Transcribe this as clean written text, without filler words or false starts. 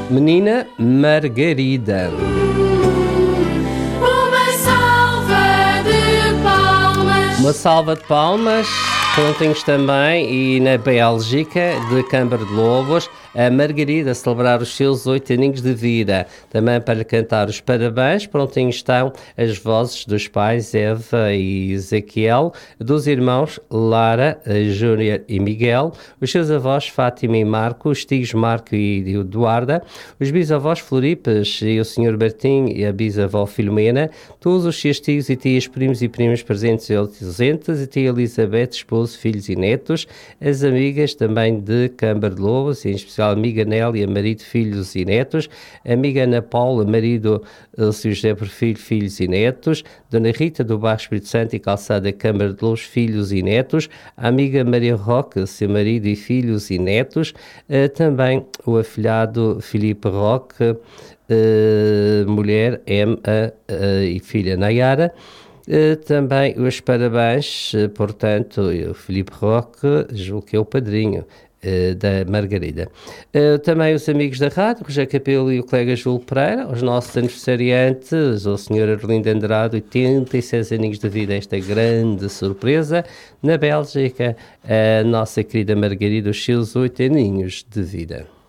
Menina Margarida. Uma salva de palmas, prontinhos também, e na Bélgica, de Câmara de Lobos, a Margarida a celebrar os seus 8 aninhos de vida. Também para lhe cantar os parabéns, prontinhos estão as vozes dos pais Eva e Ezequiel, dos irmãos Lara, Júnior e Miguel, os seus avós Fátima e Marco, os tios Marco e Eduarda, os bisavós Floripes e o Sr. Bertim e a bisavó Filomena, todos os seus tios e tias, primos e primas presentes e ausentes, a tia Elizabeth, esposo, filhos e netos, as amigas também de Câmara de Lobos, em especial a amiga Nélia, marido, filhos e netos, a amiga Ana Paula, marido Sr. José por filhos e netos, Dona Rita do Bairro Espírito Santo e Calçada Câmara de Lobos, filhos e netos, a amiga Maria Roque, seu marido e filhos e netos, também o afilhado Filipe Roque, mulher Emma e filha Nayara. Também os parabéns, portanto, o Filipe Roque, julgo que é o padrinho da Margarida. Também os amigos da rádio, Rogério Capelo e o colega Júlio Pereira, os nossos aniversariantes, o Sr. Arlindo Andrade, 86 aninhos de vida, esta grande surpresa. Na Bélgica, a nossa querida Margarida, os seus 8 aninhos de vida.